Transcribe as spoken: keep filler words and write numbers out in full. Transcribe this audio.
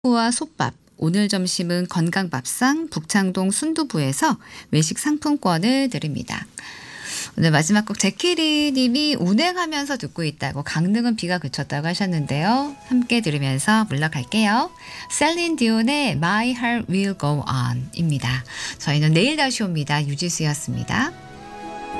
와 솥밥, 오늘 점심은 건강밥상 북창동 순두부에서 외식 상품권을 드립니다. 오늘 마지막 곡 제키리 님이 운행하면서 듣고 있다고 강릉은 비가 그쳤다고 하셨는데요. 함께 들으면서 물러갈게요. 셀린 디온의 My Heart Will Go On 입니다. 저희는 내일 다시 옵니다. 유지수였습니다.